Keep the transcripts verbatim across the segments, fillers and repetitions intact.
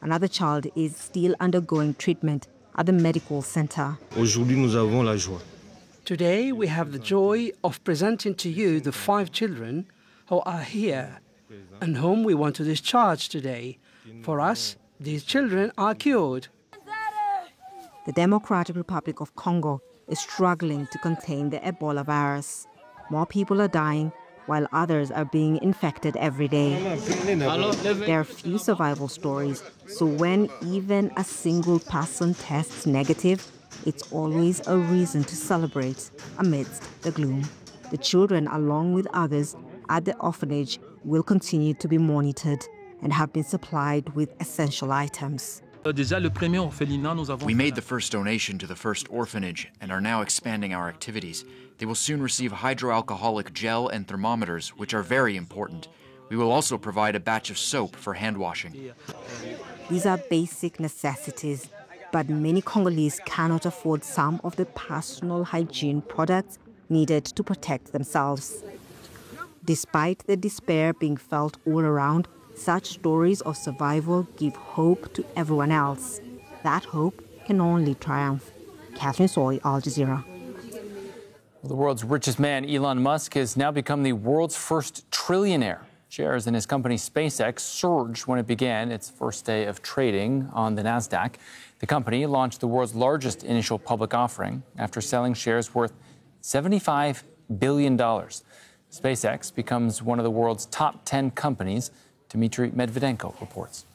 Another child is still undergoing treatment at the medical center. Aujourd'hui, nous avons la joie. Today, we have the joy of presenting to you the five children who are here and whom we want to discharge today. For us, these children are cured. The Democratic Republic of Congo is struggling to contain the Ebola virus. More people are dying, while others are being infected every day. There are few survival stories, so when even a single person tests negative, it's always a reason to celebrate amidst the gloom. The children, along with others at the orphanage, will continue to be monitored and have been supplied with essential items. We made the first donation to the first orphanage and are now expanding our activities. They will soon receive hydroalcoholic gel and thermometers, which are very important. We will also provide a batch of soap for hand washing. These are basic necessities, but many Congolese cannot afford some of the personal hygiene products needed to protect themselves. Despite the despair being felt all around, such stories of survival give hope to everyone else. That hope can only triumph. Catherine Soy, Al Jazeera. Well, the world's richest man, Elon Musk, has now become the world's first trillionaire. Shares in his company SpaceX surged when it began its first day of trading on the NASDAQ. The company launched the world's largest initial public offering after selling shares worth seventy-five billion dollars. SpaceX becomes one of the world's top ten companies. Dmitry Medvedenko reports.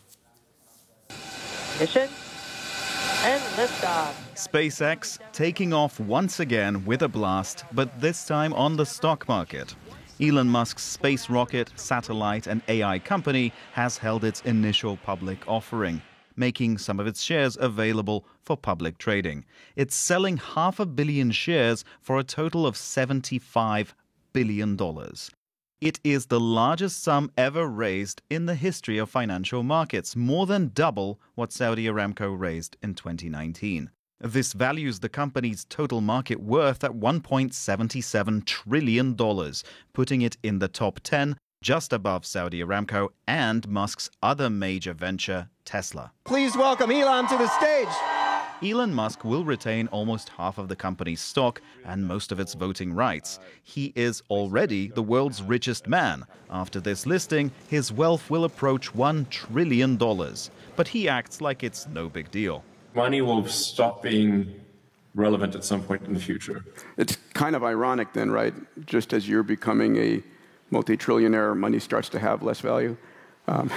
Mission and liftoff. SpaceX taking off once again with a blast, but this time on the stock market. Elon Musk's space rocket, satellite and A I company has held its initial public offering, making some of its shares available for public trading. It's selling half a billion shares for a total of seventy-five billion dollars. It is the largest sum ever raised in the history of financial markets, more than double what Saudi Aramco raised in twenty nineteen. This values the company's total market worth at one point seven seven trillion dollars, putting it in the top ten, just above Saudi Aramco and Musk's other major venture, Tesla. Please welcome Elon to the stage. Elon Musk will retain almost half of the company's stock and most of its voting rights. He is already the world's richest man. After this listing, his wealth will approach one trillion dollars. But he acts like it's no big deal. Money will stop being relevant at some point in the future. It's kind of ironic then, right? Just as you're becoming a multi-trillionaire, money starts to have less value. Um.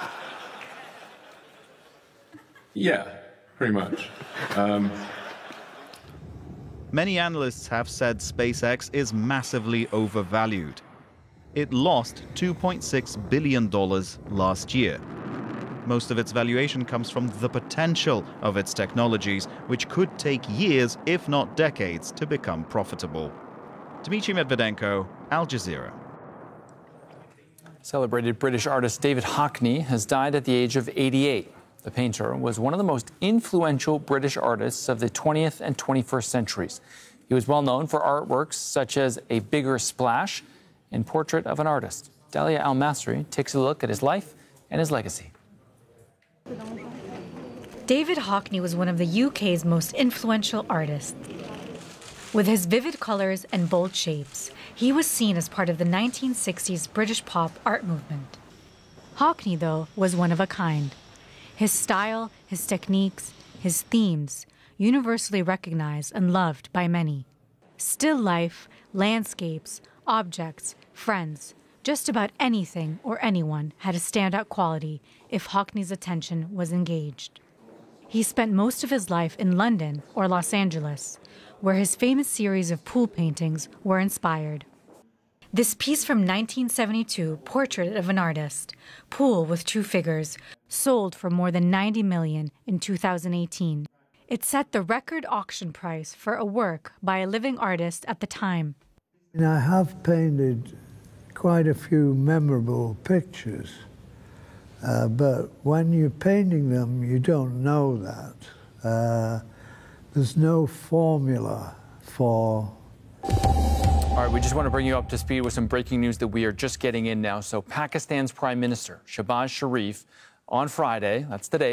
Yeah. Pretty much. Um, Many analysts have said SpaceX is massively overvalued. It lost two point six billion dollars last year. Most of its valuation comes from the potential of its technologies, which could take years, if not decades, to become profitable. Dmitry Medvedenko, Al Jazeera. Celebrated British artist David Hockney has died at the age of eighty-eight. The painter was one of the most influential British artists of the twentieth and twenty-first centuries. He was well known for artworks such as A Bigger Splash and Portrait of an Artist. Dalia Al-Masri takes a look at his life and his legacy. David Hockney was one of the U K's most influential artists. With his vivid colors and bold shapes, he was seen as part of the nineteen sixties British pop art movement. Hockney, though, was one of a kind. His style, his techniques, his themes, universally recognized and loved by many. Still life, landscapes, objects, friends, just about anything or anyone had a standout quality if Hockney's attention was engaged. He spent most of his life in London or Los Angeles, where his famous series of pool paintings were inspired. This piece from nineteen seventy-two, Portrait of an Artist, Pool with Two Figures, sold for more than ninety million dollars in two thousand eighteen. It set the record auction price for a work by a living artist at the time. And I have painted quite a few memorable pictures, uh, but when you're painting them, you don't know that. Uh, there's no formula for... All right, we just want to bring you up to speed with some breaking news that we are just getting in now. So Pakistan's Prime Minister, Shehbaz Sharif, on Friday, that's today,